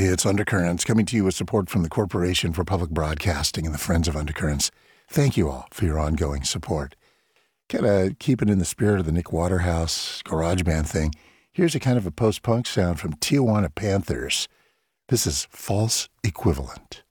It's Undercurrents, coming to you with support from the Corporation for Public Broadcasting and the Friends of Undercurrents. Thank you all for your ongoing support. Kind of keeping in the spirit of the Nick Waterhouse garage band thing, here's a kind of a post-punk sound from Tijuana Panthers. This is False Equivalent.